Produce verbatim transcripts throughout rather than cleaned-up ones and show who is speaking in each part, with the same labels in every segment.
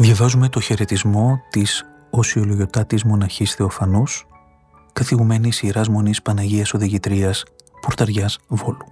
Speaker 1: Διαβάζουμε το χαιρετισμό της Οσιολογιωτάτης Μοναχής Θεοφανούς, καθηγουμένης Ιεράς Μονής Παναγίας Οδηγητρίας Πορταριάς Βόλου.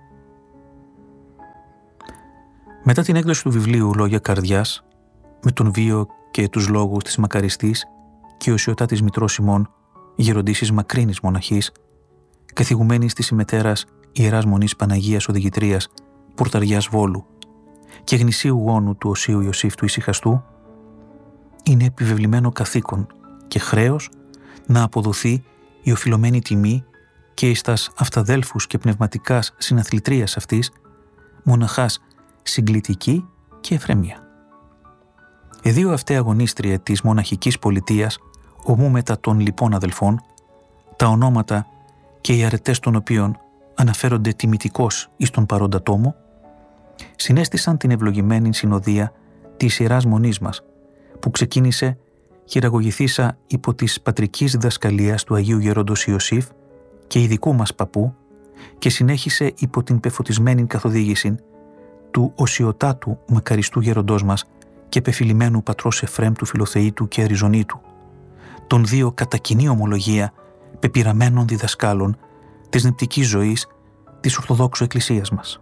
Speaker 1: Μετά την έκδοση του βιβλίου «Λόγια Καρδιάς», με τον βίο και τους λόγους της μακαριστής και Οσιωτάτης Μητρός ημών, γεροντήσης Μακρύνης Μοναχής, καθηγουμένης της ημετέρας Ιεράς Μονής Παναγίας Οδηγητρίας Πορταριάς Βόλου και γνησίου γόνου του Οσίου Ιωσήφ του Ησυχαστού, είναι επιβεβλημένο καθήκον και χρέος να αποδοθεί η οφειλωμένη τιμή και εις τας αυταδέλφους και πνευματικάς συναθλητρίας αυτής μοναχάς συγκλητική και εφρεμία. Εδίο αυτέ αγωνίστρια της μοναχικής πολιτείας, ομού μετά των λοιπών αδελφών, τα ονόματα και οι αρετές των οποίων αναφέρονται τιμητικώς εις τον παρόντα τόμο, συνέστησαν την ευλογημένη συνοδεία της Ιεράς Μονής μας, που ξεκίνησε χειραγωγηθήσα υπό της πατρικής διδασκαλίας του Αγίου Γερόντος Ιωσήφ και ειδικού μας παππού και συνέχισε υπό την πεφωτισμένη καθοδήγηση του οσιωτάτου μακαριστού γεροντός μας και πεφυλημένου πατρός Εφρέμ του Φιλοθεήτου και Αριζονίτου, των δύο κατά κοινή ομολογία πεπειραμένων διδασκάλων της νηπτικής ζωής της Ορθοδόξου Εκκλησίας μας.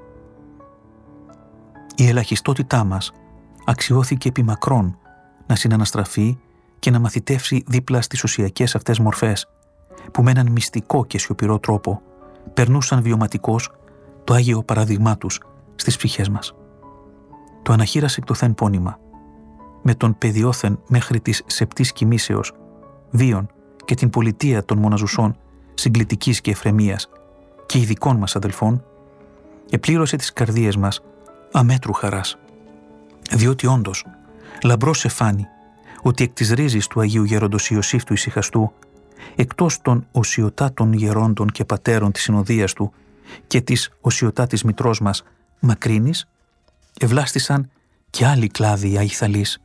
Speaker 1: Η ελαχιστότητά μας αξιώθηκε επί μακρόν να συναναστραφεί και να μαθητεύσει δίπλα στις οσιακές αυτές μορφές που με έναν μυστικό και σιωπηρό τρόπο περνούσαν βιωματικώς το Άγιο παράδειγμά τους στις ψυχές μας. Το αναχείρασε εκτοθέν πόνημα, με τον παιδιόθεν μέχρι της σεπτής κοιμήσεως, βίων και την πολιτεία των μοναζουσών συγκλητικής και εφρεμίας και ειδικών μας αδελφών, επλήρωσε τις καρδίες μας αμέτρου χαράς, διότι όντως λαμπρός εφάνει ότι εκ της ρίζης του Αγίου Γέροντος Ιωσήφ του Ησυχαστού, εκτός των οσιωτάτων γερόντων και πατέρων της συνοδείας του και της οσιωτάτης μητρός μας Μακρύνης, ευλάστησαν και άλλοι κλάδοι αϊθαλείς.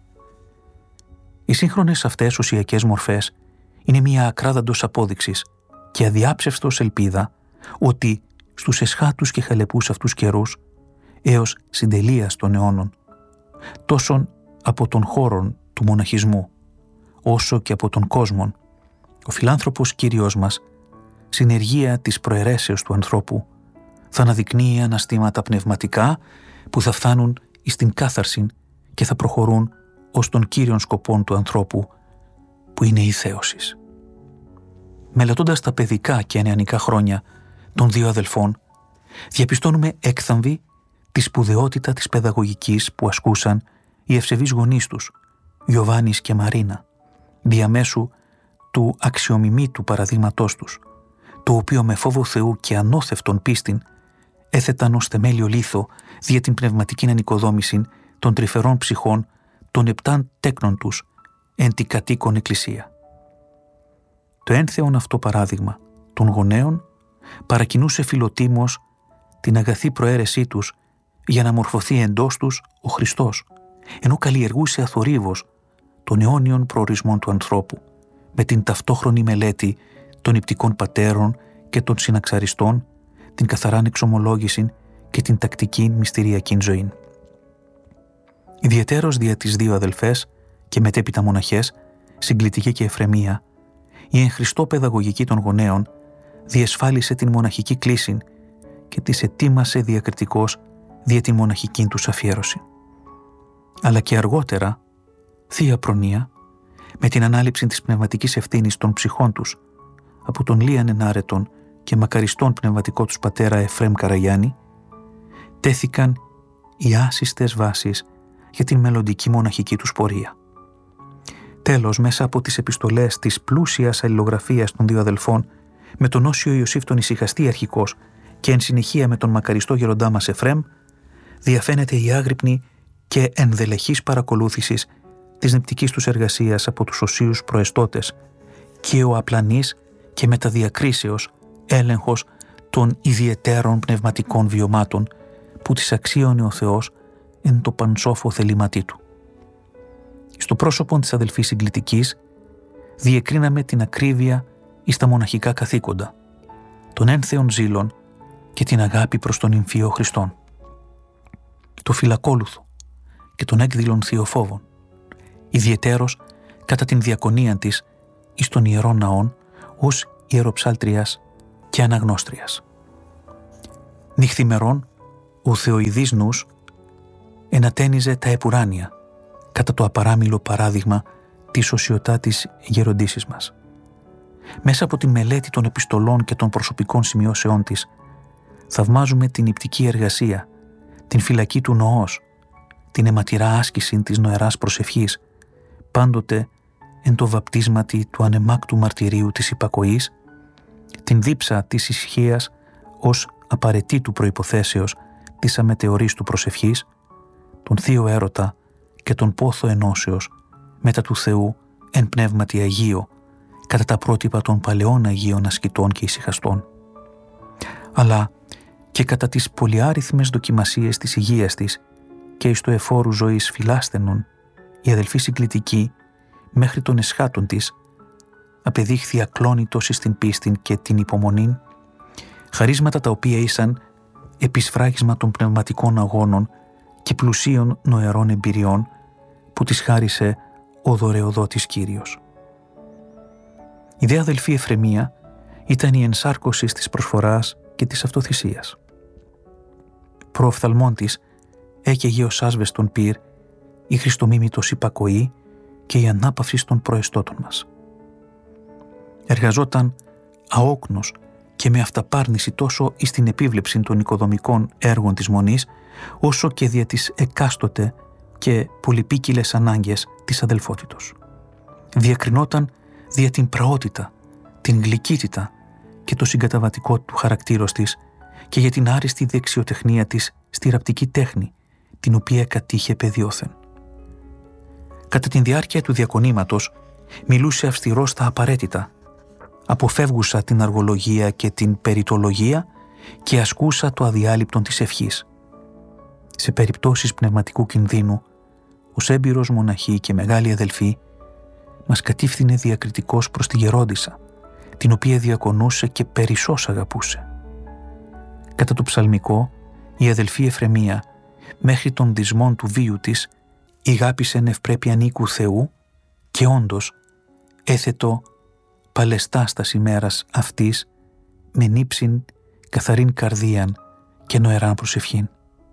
Speaker 1: Οι σύγχρονες αυτές οσιακές μορφές είναι μια ακράδαντος απόδειξης και αδιάψευστος ελπίδα ότι στους εσχάτους και χαλεπούς αυτούς καιρούς, έως συντελείας των αιώνων, τόσον από τον χώρον του μοναχισμού, όσο και από τον κόσμον, ο φιλάνθρωπος Κύριος μας, συνεργεία της προαιρέσεως του ανθρώπου, θα αναδεικνύει αναστήματα πνευματικά που θα φτάνουν εις την κάθαρση και θα προχωρούν ως των κύριων σκοπών του ανθρώπου, που είναι η θέωσης. Μελετώντας τα παιδικά και νεανικά χρόνια των δύο αδελφών, διαπιστώνουμε έκθαμβη τη σπουδαιότητα της παιδαγωγικής που ασκούσαν οι ευσεβείς γονείς τους, Ιωβάνης και Μαρίνα, διαμέσου του αξιομιμήτου παραδείγματός τους, το οποίο με φόβο Θεού και ανώθευτον πίστην έθεταν ως θεμέλιο λίθο δια την πνευματική ανοικοδόμηση των τρυφερών ψυχών των επτάν τέκνων τους εν τη κατοίκον εκκλησία. Το ένθεον αυτό παράδειγμα των γονέων παρακινούσε φιλοτίμως την αγαθή προαίρεσή τους για να μορφωθεί εντός τους ο Χριστός, ενώ καλλιεργούσε αθορύβως των αιώνιων προορισμών του ανθρώπου, με την ταυτόχρονη μελέτη των υπτικών πατέρων και των συναξαριστών, την καθαράν εξομολόγηση και την τακτική μυστηριακή ζωή. Ιδιαιτέρως δια τις δύο αδελφές και μετέπειτα μοναχές, συγκλητική και εφρεμία, η εν Χριστώ παιδαγωγική των γονέων διεσφάλισε την μοναχική κλίση και τις ετοίμασε διακριτικώς δια τη μοναχική τους αφιέρωση. Αλλά και αργότερα, θεία προνοία, με την ανάληψη της πνευματικής ευθύνης των ψυχών τους από τον Λίαν ενάρετον και μακαριστόν πνευματικό τους πατέρα Εφρέμ Καραγιάννη, τέθηκαν οι άσιστες βάσεις για την μελλοντική μοναχική τους πορεία. Τέλος, μέσα από τις επιστολές της πλούσιας αλληλογραφίας των δύο αδελφών με τον Όσιο Ιωσήφ τον Ησυχαστή αρχικός και εν συνεχεία με τον μακαριστό γεροντά μας Εφρέμ, διαφαίνεται η άγρυπνη και ενδελεχής παρακολούθησης της νηπτικής τους εργασίας από τους οσίους προεστώτες και ο απλανής και μεταδιακρίσεως έλεγχος των ιδιαιτέρων πνευματικών βιωμάτων που τις αξίωνε ο Θεός εν το πανσόφο θελήματί του. Στο πρόσωπο της αδελφής συγκλητικής διεκρίναμε την ακρίβεια εις τα μοναχικά καθήκοντα, των ένθεων ζήλων και την αγάπη προς τον Υμφίο Χριστόν, το φυλακόλουθο και των έκδηλων θειοφόβων, ιδιαιτέρως κατά την διακονία της εις των ιερών ναών ως ιεροψάλτριας και αναγνώστριας. Νυχθημερών ο θεοειδής νους ενατένιζε τα επουράνια κατά το απαράμιλο παράδειγμα της οσιωτάτης γεροντήσης μας. Μέσα από τη μελέτη των επιστολών και των προσωπικών σημειώσεών της θαυμάζουμε την υπτική εργασία, την φυλακή του νοός, την αιματηρά άσκηση της νοεράς προσευχής, πάντοτε εν το βαπτίσματι του ανεμάκτου μαρτυρίου της υπακοής, την δίψα της ισχύας ως απαραίτητου προϋποθέσεως της αμετεωρίστου προσευχής, τον θείο έρωτα και τον πόθο ενώσεως μετά του Θεού εν πνεύματι Αγίο, κατά τα πρότυπα των παλαιών Αγίων ασκητών και ησυχαστών. Αλλά και κατά τις πολυάριθμες δοκιμασίες της υγείας της και εις το εφόρου ζωής φιλάσθενων, η αδελφή συγκλητική μέχρι των εσχάτων της απεδείχθη ακλόνητος εις την πίστην και την υπομονήν, χαρίσματα τα οποία ήσαν επισφράγισμα των πνευματικών αγώνων και πλουσίων νοερών εμπειριών που της χάρισε ο δωρεοδότης Κύριος. Η δε αδελφή Εφρεμία ήταν η ενσάρκωση της προσφοράς και της αυτοθυσίας. Προοφθαλμών της έκαιγε ως άσβεστον πυρ η χριστομίμητος υπακοή και η ανάπαυση των προεστώτων μας. Εργαζόταν αόκνος και με αυταπάρνηση τόσο εις την επίβλεψη των οικοδομικών έργων της Μονής, όσο και δια τις εκάστοτε και πολυπίκυλες ανάγκες της αδελφότητος. Διακρινόταν δια την πραότητα, την γλυκύτητα και το συγκαταβατικό του χαρακτήρος της και για την άριστη δεξιοτεχνία της στη ραπτική τέχνη, την οποία κατήχε παιδιόθεν. Κατά την διάρκεια του διακονήματος μιλούσε αυστηρός στα απαραίτητα, αποφεύγουσα την αργολογία και την περιτολογία και ασκούσα το αδιάλειπτον της ευχής. Σε περιπτώσεις πνευματικού κινδύνου, ως έμπειρος μοναχή και μεγάλη αδελφή, μας κατήφθηνε διακριτικός προς τη γερόντισσα, την οποία διακονούσε και περισσώς αγαπούσε. Κατά το ψαλμικό, η αδελφή Εφρεμία, μέχρι των δυσμών του βίου της, ηγάπησεν ευπρέπεια νίκου Θεού και όντως έθετο παλαιστά στας ημέρας αυτής με νύψην καθαρήν καρδίαν και νοεράν προσευχήν.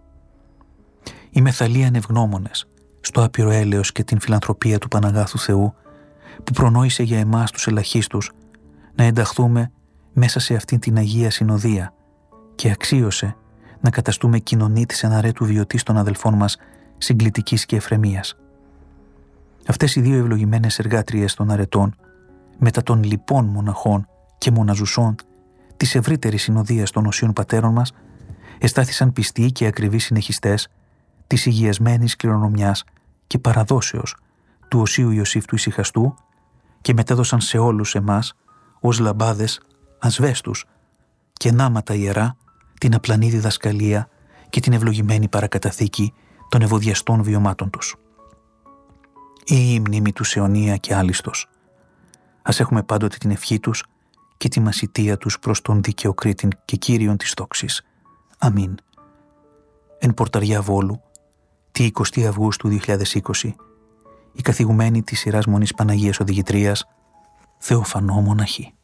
Speaker 1: Οι μεθαλίαν ευγνώμονες στο άπειρο έλεος και την φιλανθρωπία του Παναγάθου Θεού που προνόησε για εμάς τους ελαχίστους να ενταχθούμε μέσα σε αυτήν την Αγία Συνοδεία και αξίωσε να καταστούμε κοινωνή της εναρέτου βιωτής των αδελφών μας συγκλητικής και Εφρεμίας. Αυτές οι δύο ευλογημένες εργάτριες των αρετών, μετά των λοιπών μοναχών και μοναζουσών της ευρύτερης συνοδείας των οσίων πατέρων μας, εστάθησαν πιστοί και ακριβείς συνεχιστές της υγιασμένης κληρονομιάς και παραδόσεως του οσίου Ιωσήφ του Ησυχαστού και μετέδωσαν σε όλους εμάς ως λαμπάδες ασβέστους και νάματα ιερά την απλανή διδασκαλία και την ευλογημένη παρακαταθήκη των ευωδιαστών βιωμάτων τους. Ή η μνήμη τους αιωνία και άλιστος. Ας έχουμε πάντοτε την ευχή τους και τη μασιτεία τους προς τον δικαιοκρίτην και Κύριον της δόξης. Αμήν. Εν Πορταριά Βόλου, τη εικοστή Αυγούστου δύο χιλιάδες είκοσι, η καθηγουμένη της Ιεράς Μονής Παναγίας Οδηγητρίας, Θεοφανό Μοναχή.